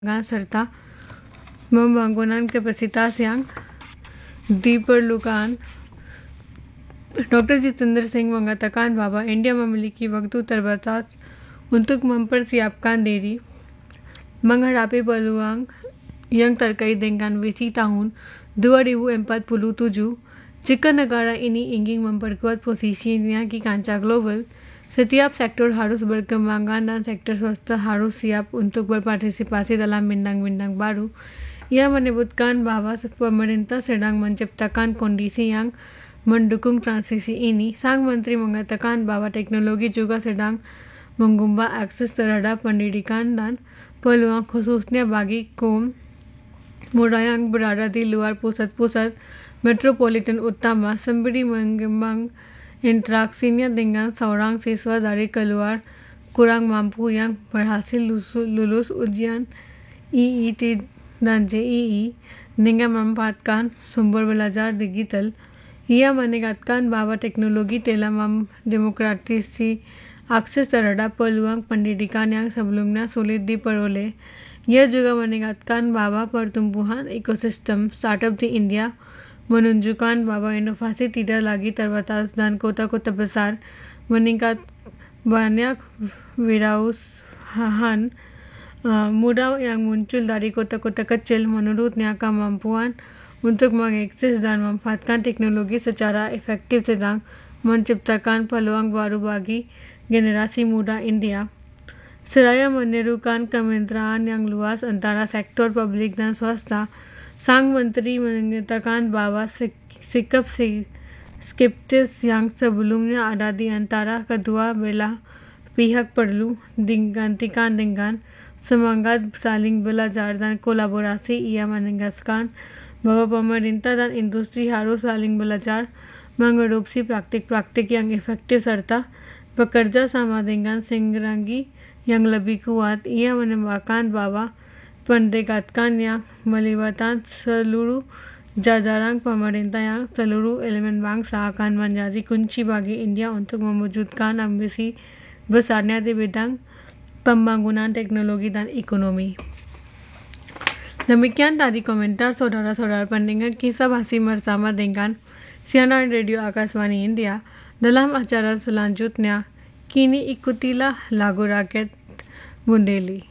serta membangunan kapasitas yang diperlukan. Dr. Jitendra Singh mengatakan bahwa India memiliki waktu terbatas untuk mempersiapkan diri menghadapi peluang yang terkait dengan visi tahun 2047. Jika negara ini ingin memperkuat posisinya di kancah global, setiap sektor harus berkembang dan sektor swasta harus siap untuk berpartisipasi dalam bidang-bidang baru. Ia menyebutkan bahwa pemerintah sedang menciptakan kondisi yang mendukung transisi ini. Sang Menteri mengatakan bahwa teknologi juga sedang mengubah akses terhadap pendidikan dan peluang khususnya bagi kaum muda yang berada di luar pusat-pusat metropolitan utama sembari mengembang interaksinya dengan seorang siswa dari keluar kurang mampu yang berhasil lulus ujian IIT dan JEE dengan memanfaatkan sumber belajar digital. Ia menegaskan bahwa teknologi telah mendemokratisasi akses terhadap peluang pendidikan yang sebelumnya sulit diperoleh. Ia juga menegaskan bahwa pertumbuhan ekosistem startup di India menunjukkan bahwa inovasi tidak lagi terbatas dan kota-kota besar meningkat. Banyak wirausahaan muda yang muncul dari kota-kota kecil. Menurutnya, kemampuan untuk mengakses dan memanfaatkan teknologi secara efektif sedang menciptakan peluang baru bagi generasi muda India. Seraya menyerukan kemitraan yang luas antara sektor publik dan swasta, Sang Menteri mengatakan bahwa sikap skeptis yang sebelumnya ada di antara kedua belah pihak perlu digantikan dengan semangat saling belajar dan kolaborasi. Ia menegaskan bahwa pemerintah dan industri harus saling belajar, mengadopsi praktik-praktik yang efektif serta bekerja sama dengan sinergi yang lebih kuat. Ia menambahkan bahwa pendekatan yang melibatkan seluruh jajaran pemerintah yang seluruh elemen bangsa akan menjadi kunci bagi India untuk mewujudkan ambisi besarnya di bidang pembangunan teknologi dan ekonomi. Demikian tadi komentar saudara-saudara pendengar Kisah Basi bersama dengan siaran Radio Akashvani India. Dalam acara selanjutnya, kini ikutilah lagu rakyat Bundeli.